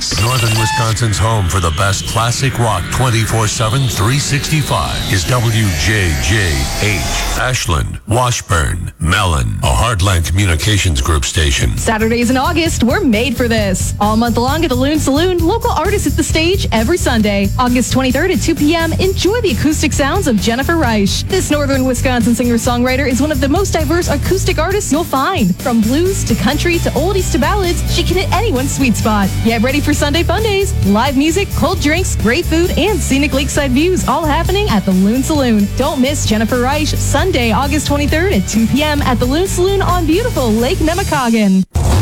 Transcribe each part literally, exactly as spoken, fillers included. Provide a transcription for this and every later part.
Six. Northern Wisconsin's home for the best classic rock twenty-four seven, three sixty-five is W J J H. Ashland, Washburn, Mellon, a Heartland Communications Group station. Saturdays in August, we're made for this. All month long at the Loon Saloon, local artists hit the stage every Sunday. August twenty-third at two p.m., enjoy the acoustic sounds of Jennifer Reich. This Northern Wisconsin singer-songwriter is one of the most diverse acoustic artists you'll find. From blues to country to oldies to ballads, she can hit anyone's sweet spot. Get ready for Sunday fun days. Live music, cold drinks, great food, and scenic lakeside views all happening at the Loon Saloon. Don't miss Jennifer Reich, Sunday, August twenty-third at two p.m. at the Loon Saloon on beautiful Lake Nemacolin.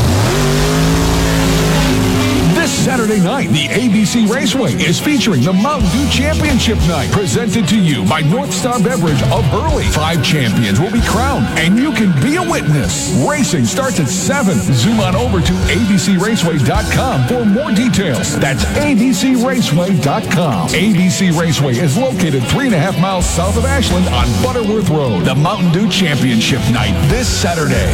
This Saturday night, the A B C Raceway is featuring the Mountain Dew Championship Night, presented to you by North Star Beverage of Burley. Five champions will be crowned, and you can be a witness. Racing starts at seven. Zoom on over to a b c raceway dot com for more details. That's a b c raceway dot com. A B C Raceway is located three and a half miles south of Ashland on Butterworth Road. The Mountain Dew Championship Night this Saturday.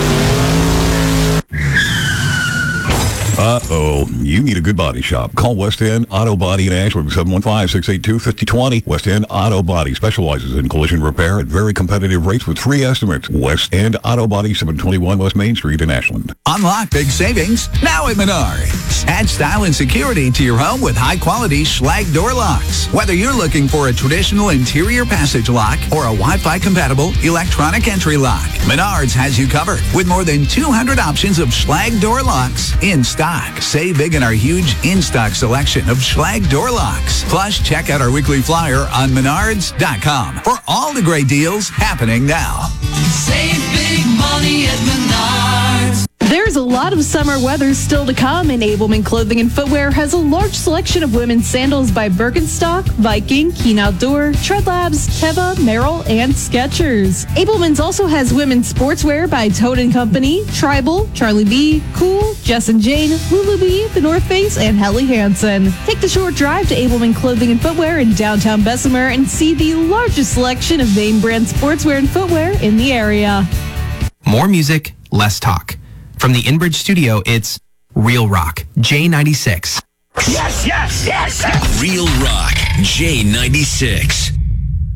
Uh-oh, you need a good body shop. Call West End Auto Body in Ashland, seven one five, six eight two, five oh two oh. West End Auto Body specializes in collision repair at very competitive rates with free estimates. West End Auto Body, seven twenty-one West Main Street in Ashland. Unlock big savings now at Menards. Add style and security to your home with high-quality Schlage door locks. Whether you're looking for a traditional interior passage lock or a Wi-Fi compatible electronic entry lock, Menards has you covered with more than two hundred options of Schlage door locks in stock. Save big in our huge in-stock selection of Schlage door locks. Plus, check out our weekly flyer on menards dot com for all the great deals happening now. Save big money at Menards. There's a lot of summer weather still to come, and Abelman Clothing and Footwear has a large selection of women's sandals by Birkenstock, Viking, Keen Outdoor, Treadlabs, Teva, Merrill, and Skechers. Abelman's also has women's sportswear by Toad and Company, Tribal, Charlie B, Cool, Jess and Jane, Lulu B, The North Face, and Helly Hansen. Take the short drive to Abelman Clothing and Footwear in downtown Bessemer and see the largest selection of name brand sportswear and footwear in the area. More music, less talk. From the Inbridge studio, it's Real Rock, J ninety-six. Yes, yes, yes! Real Rock, J ninety-six.